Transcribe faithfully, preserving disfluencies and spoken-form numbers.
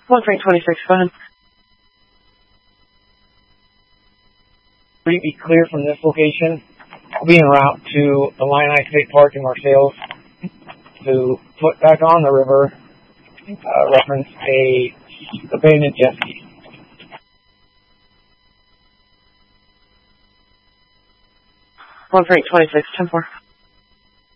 one Frank twenty-six, go ahead. Will you be clear from this location? I'll be en route to the Illini State Park in Marseilles to put back on the river, uh, reference a abandoned jet ski. one Frank twenty-six, ten four.